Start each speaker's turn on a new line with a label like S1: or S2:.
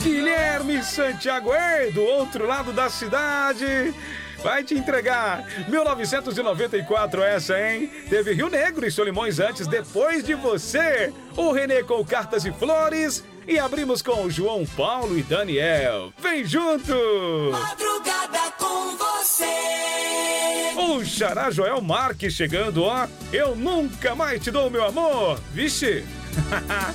S1: Guilherme Santiago, do outro lado da cidade. Vai te entregar. 1994 essa, hein? Teve Rio Negro e Solimões antes, depois de você. O Renê com Cartas e Flores. E abrimos com João Paulo e Daniel. Vem junto!
S2: Madrugada com você.
S1: O Xará Joel Marques chegando, ó. Eu nunca mais te dou meu amor. Vixe!